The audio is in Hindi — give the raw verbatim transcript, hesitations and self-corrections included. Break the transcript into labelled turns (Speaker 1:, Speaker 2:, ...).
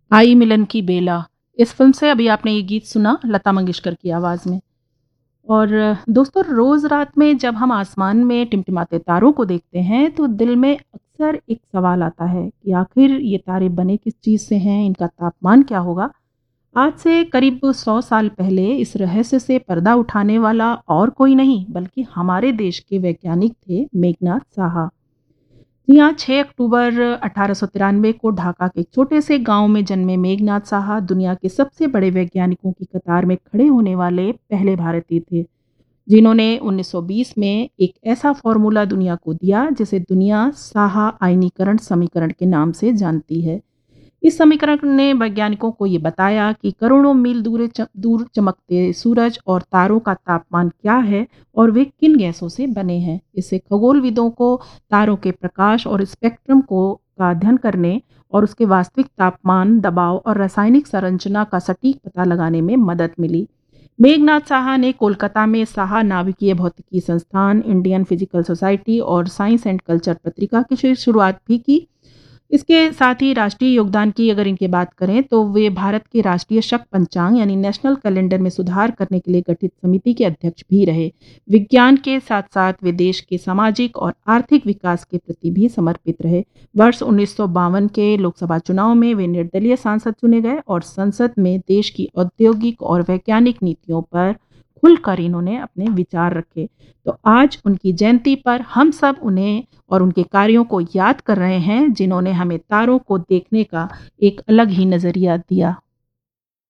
Speaker 1: आई मिलन की बेला, इस फ़िल्म से अभी आपने ये गीत सुना लता मंगेशकर की आवाज़ में। और दोस्तों, रोज़ रात में जब हम आसमान में टिमटिमाते तारों को देखते हैं तो दिल में अक्सर एक सवाल आता है कि आखिर ये तारे बने किस चीज़ से हैं, इनका तापमान क्या होगा? आज से करीब सौ साल पहले इस रहस्य से पर्दा उठाने वाला और कोई नहीं बल्कि हमारे देश के वैज्ञानिक थे मेघनाथ साहा। जी हाँ, छह अक्टूबर अठारह सौ तिरानवे को ढाका के एक छोटे से गांव में जन्मे मेघनाथ साहा दुनिया के सबसे बड़े वैज्ञानिकों की कतार में खड़े होने वाले पहले भारतीय थे, जिन्होंने उन्नीस सौ बीस में एक ऐसा फॉर्मूला दुनिया को दिया जिसे दुनिया साहा आयनीकरण समीकरण के नाम से जानती है। इस समीकरण ने वैज्ञानिकों को ये बताया कि करोड़ों मील दूर च, दूर चमकते सूरज और तारों का तापमान क्या है और वे किन गैसों से बने हैं। इससे खगोलविदों को तारों के प्रकाश और स्पेक्ट्रम को का अध्ययन करने और उसके वास्तविक तापमान, दबाव और रासायनिक संरचना का सटीक पता लगाने में मदद मिली। मेघनाथ साहा ने कोलकाता में साहा नाभिकीय भौतिकी संस्थान, इंडियन फिजिकल सोसाइटी और साइंस एंड कल्चर पत्रिका की शुरुआत भी की। इसके साथ ही राष्ट्रीय योगदान की अगर इनकी बात करें तो वे भारत के राष्ट्रीय शक पंचांग यानी नेशनल कैलेंडर में सुधार करने के लिए गठित समिति के अध्यक्ष भी रहे। विज्ञान के साथ साथ वे देश के सामाजिक और आर्थिक विकास के प्रति भी समर्पित रहे। वर्ष उन्नीस सौ बावन के लोकसभा चुनाव में वे निर्दलीय सांसद चुने गए और संसद में देश की औद्योगिक और वैज्ञानिक नीतियों पर खुलकर इन्होंने अपने विचार रखे। तो आज उनकी जयंती पर हम सब उन्हें और उनके कार्यों को याद कर रहे हैं, जिन्होंने हमें तारों को देखने का एक अलग ही नज़रिया दिया।